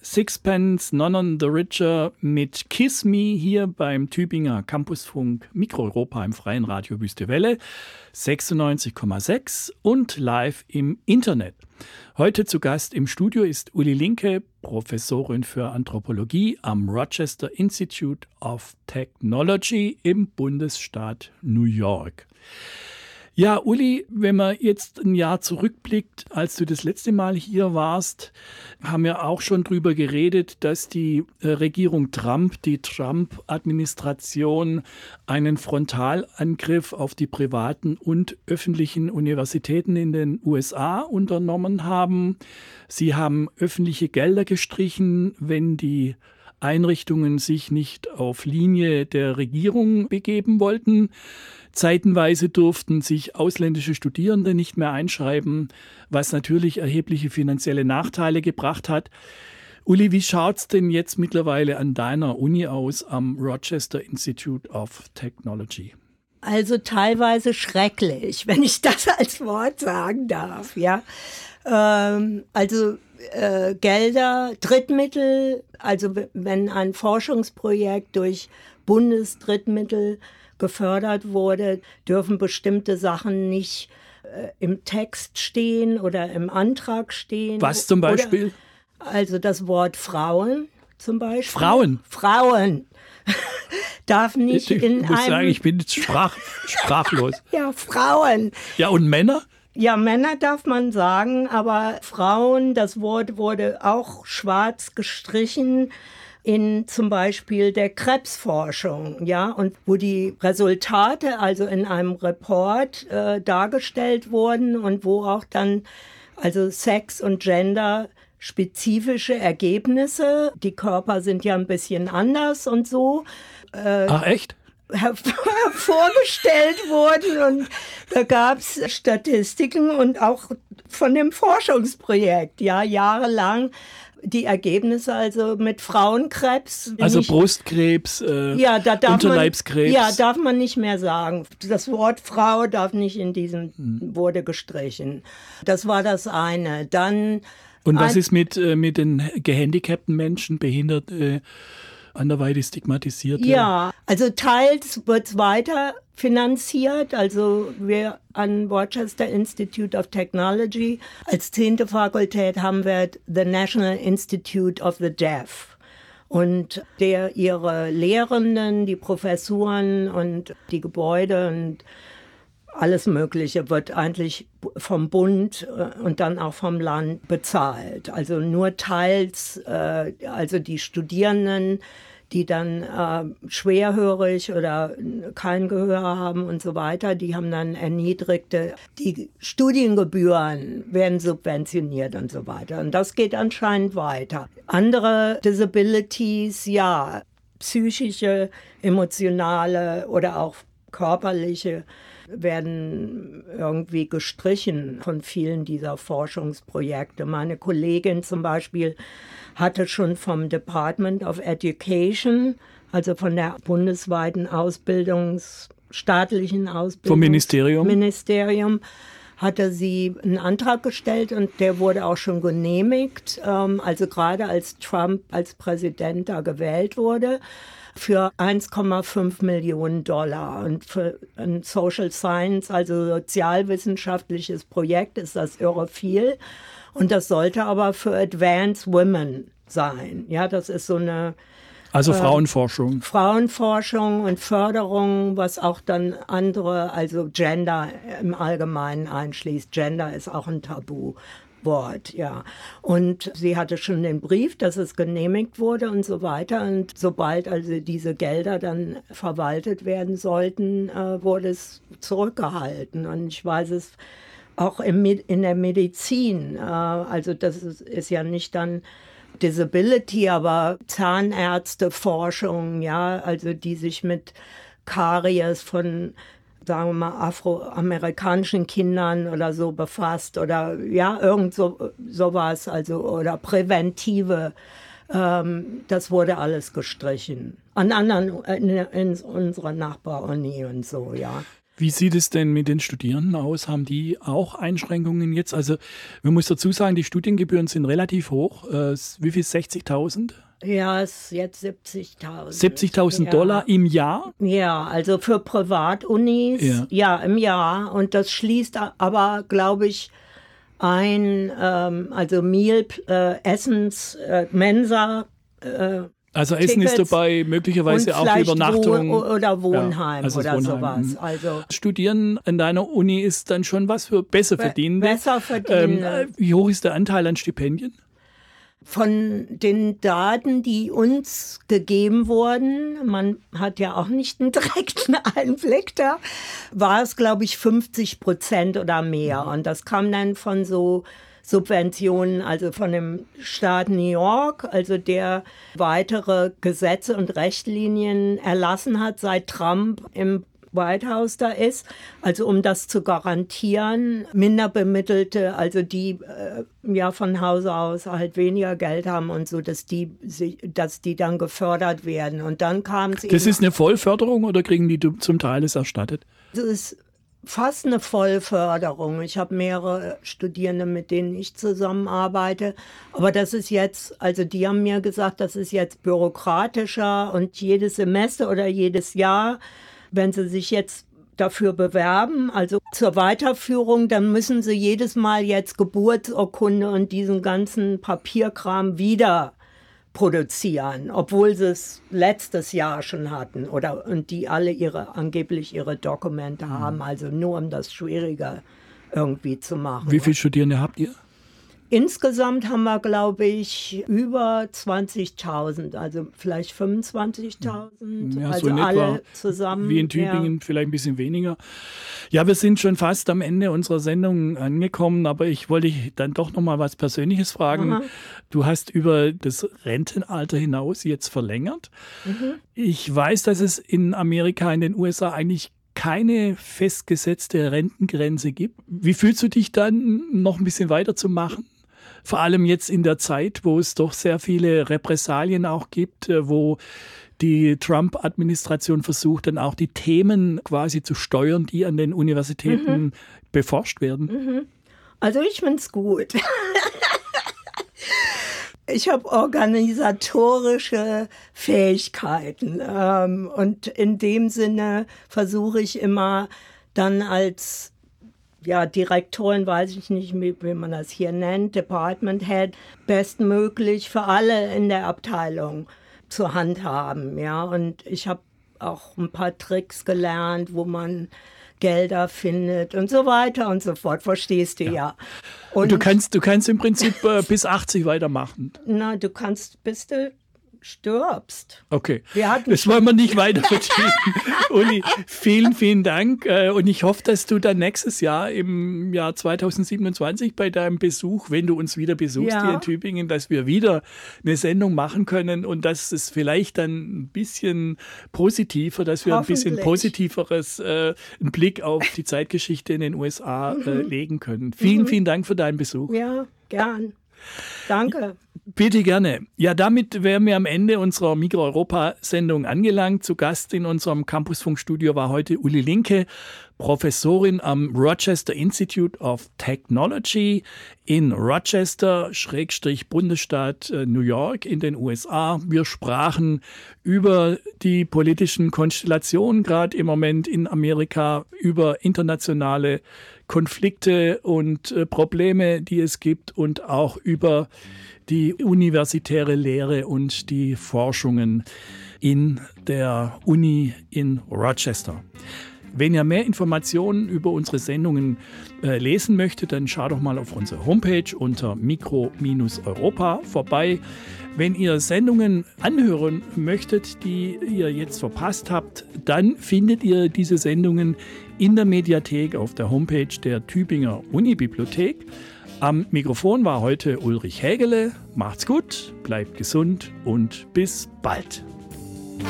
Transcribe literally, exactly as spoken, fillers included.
Sixpence None on the Richer mit Kiss Me hier beim Tübinger Campusfunk Mikroeuropa im freien Radio Wüste Welle sechsundneunzig Komma sechs und live im Internet. Heute zu Gast im Studio ist Uli Linke, Professorin für Anthropologie am Rochester Institute of Technology im Bundesstaat New York. Ja, Uli, wenn man jetzt ein Jahr zurückblickt, als du das letzte Mal hier warst, haben wir auch schon drüber geredet, dass die Regierung Trump, die Trump-Administration einen Frontalangriff auf die privaten und öffentlichen Universitäten in den U S A unternommen haben. Sie haben öffentliche Gelder gestrichen, wenn die Einrichtungen sich nicht auf Linie der Regierung begeben wollten. Zeitenweise durften sich ausländische Studierende nicht mehr einschreiben, was natürlich erhebliche finanzielle Nachteile gebracht hat. Uli, wie schaut's denn jetzt mittlerweile an deiner Uni aus am Rochester Institute of Technology? Also teilweise schrecklich, wenn ich das als Wort sagen darf, ja. Ähm, also äh, Gelder, Drittmittel, also wenn ein Forschungsprojekt durch Bundesdrittmittel gefördert wurde, dürfen bestimmte Sachen nicht äh, im Text stehen oder im Antrag stehen. Was zum Beispiel? Oder, also das Wort Frauen zum Beispiel. Frauen? Frauen. Darf nicht ich, in ich muss einem... sagen, ich bin jetzt sprach, sprachlos. Ja, Frauen. Ja, und Männer? Ja, Männer darf man sagen, aber Frauen, das Wort wurde auch schwarz gestrichen in zum Beispiel der Krebsforschung, ja, und wo die Resultate also in einem Report äh, dargestellt wurden und wo auch dann also Sex und Gender spezifische Ergebnisse, die Körper sind ja ein bisschen anders und so. Äh, Ach echt? Vorgestellt wurden und da gab es Statistiken und auch von dem Forschungsprojekt, ja, jahrelang die Ergebnisse also mit Frauenkrebs. Also nicht, Brustkrebs, äh, ja, da darf Unterleibskrebs. Man, ja, darf man nicht mehr sagen. Das Wort Frau darf nicht in diesem, hm. wurde gestrichen. Das war das eine. Dann und was ein, ist mit, äh, mit den gehandicapten Menschen, behindert, äh, anderweitig stigmatisiert? Ja, also teils wird es weiter finanziert. Also wir an Rochester Institute of Technology als zehnte Fakultät haben wir the National Institute of the Deaf. Und der ihre Lehrenden, die Professuren und die Gebäude und alles Mögliche wird eigentlich vom Bund und dann auch vom Land bezahlt. Also nur teils, äh, also die Studierenden, die dann äh, schwerhörig oder kein Gehör haben und so weiter, die haben dann erniedrigte, die Studiengebühren werden subventioniert und so weiter. Und das geht anscheinend weiter. Andere Disabilities, ja, psychische, emotionale oder auch körperliche werden irgendwie gestrichen von vielen dieser Forschungsprojekte. Meine Kollegin zum Beispiel hatte schon vom Department of Education, also von der bundesweiten Ausbildungs-, staatlichen Ausbildung, vom Ministerium, Ministerium, hatte sie einen Antrag gestellt und der wurde auch schon genehmigt, also gerade als Trump als Präsident da gewählt wurde, für eins Komma fünf Millionen Dollar. Und für ein Social Science, also sozialwissenschaftliches Projekt, ist das irre viel. Und das sollte aber für Advanced Women sein. Ja, das ist so eine... Also Frauenforschung. Äh, Frauenforschung und Förderung, was auch dann andere, also Gender im Allgemeinen einschließt. Gender ist auch ein Tabu. Wort, ja. Und sie hatte schon den Brief, dass es genehmigt wurde und so weiter. Und sobald also diese Gelder dann verwaltet werden sollten, äh, wurde es zurückgehalten. Und ich weiß es auch im, in der Medizin. Äh, also das ist, ist ja nicht dann Disability, aber Zahnärzteforschung, ja, also die sich mit Karies von, sagen wir mal, afroamerikanischen Kindern oder so befasst oder ja, irgend so, sowas, also oder präventive, ähm, das wurde alles gestrichen. An anderen, in, in unserer Nachbaruni und so, ja. Wie sieht es denn mit den Studierenden aus? Haben die auch Einschränkungen jetzt? Also man muss dazu sagen, die Studiengebühren sind relativ hoch. Äh, wie viel? sechzigtausend? Ja, es ist jetzt siebzigtausend. siebzigtausend ja. Dollar im Jahr? Ja, also für Privatunis, ja. ja, im Jahr. Und das schließt aber, glaube ich, ein, ähm, also Meal, äh, Essens, äh, Mensa, äh, Also Essen Tickets ist dabei, möglicherweise auch Übernachtung. Wo, oder Wohnheim ja, also oder Wohnheim. sowas. Also Studieren an deiner Uni ist dann schon was für besser Verdienende. Besser Verdienende. Ähm, wie hoch ist der Anteil an Stipendien? Von den Daten, die uns gegeben wurden, man hat ja auch nicht einen direkten Einblick da, war es, glaube ich, fünfzig Prozent oder mehr. Und das kam dann von so Subventionen, also von dem Staat New York, also der weitere Gesetze und Richtlinien erlassen hat, seit Trump im White House da ist, also um das zu garantieren, Minderbemittelte, also die äh, ja von Hause aus halt weniger Geld haben und so, dass die, dass die dann gefördert werden. Und dann kam es eben... Das ist eine Vollförderung oder kriegen die zum Teil es erstattet? Das ist fast eine Vollförderung. Ich habe mehrere Studierende, mit denen ich zusammenarbeite. Aber das ist jetzt, also die haben mir gesagt, das ist jetzt bürokratischer und jedes Semester oder jedes Jahr, wenn sie sich jetzt dafür bewerben, also zur Weiterführung, dann müssen sie jedes Mal jetzt Geburtsurkunde und diesen ganzen Papierkram wieder produzieren, obwohl sie es letztes Jahr schon hatten oder und die alle ihre angeblich ihre Dokumente mhm. haben, also nur um das schwieriger irgendwie zu machen. Wie viele Studierende habt ihr? Insgesamt haben wir, glaube ich, über zwanzigtausend, also vielleicht fünfundzwanzigtausend, ja, also so alle zusammen. Wie in Tübingen, ja. vielleicht ein bisschen weniger. Ja, wir sind schon fast am Ende unserer Sendung angekommen, aber ich wollte dich dann doch noch mal was Persönliches fragen. Aha. Du hast über das Rentenalter hinaus jetzt verlängert. Mhm. Ich weiß, dass es in Amerika, in den U S A eigentlich keine festgesetzte Rentengrenze gibt. Wie fühlst du dich dann, noch ein bisschen weiterzumachen? Vor allem jetzt in der Zeit, wo es doch sehr viele Repressalien auch gibt, wo die Trump-Administration versucht, dann auch die Themen quasi zu steuern, die an den Universitäten mhm. beforscht werden. Mhm. Also ich finde es gut. Ich habe organisatorische Fähigkeiten ähm, und in dem Sinne versuche ich immer dann als ja, Direktorin, weiß ich nicht, wie, wie man das hier nennt, Department Head, bestmöglich für alle in der Abteilung zu handhaben. Ja? Und ich habe auch ein paar Tricks gelernt, wo man Gelder findet und so weiter und so fort. Verstehst du ja. ja. Und, und du kannst, du kannst im Prinzip äh, bis achtzig weitermachen. Na, du kannst, bis du stirbst. Okay, das wollen wir nicht weiter vertiefen. Uli, vielen, vielen Dank. Und ich hoffe, dass du dann nächstes Jahr im Jahr zweitausendsiebenundzwanzig bei deinem Besuch, wenn du uns wieder besuchst ja. hier in Tübingen, dass wir wieder eine Sendung machen können und dass es vielleicht dann ein bisschen positiver, dass wir ein bisschen positiveres äh, einen Blick auf die Zeitgeschichte in den U S A mhm. äh, legen können. Vielen, mhm. vielen Dank für deinen Besuch. Ja, gern. Danke. Bitte gerne. Ja, damit wären wir am Ende unserer Mikro-Europa-Sendung angelangt. Zu Gast in unserem Campusfunkstudio war heute Uli Linke, Professorin am Rochester Institute of Technology in Rochester, Schrägstrich Bundesstaat New York in den U S A. Wir sprachen über die politischen Konstellationen gerade im Moment in Amerika, über internationale Konflikte und äh, Probleme, die es gibt und auch über die universitäre Lehre und die Forschungen in der Uni in Rochester. Wenn ihr mehr Informationen über unsere Sendungen äh, lesen möchtet, dann schaut doch mal auf unsere Homepage unter mikro Europa vorbei. Wenn ihr Sendungen anhören möchtet, die ihr jetzt verpasst habt, dann findet ihr diese Sendungen in der Mediathek auf der Homepage der Tübinger Unibibliothek. Am Mikrofon war heute Ulrich Hägele. Macht's gut, bleibt gesund und bis bald.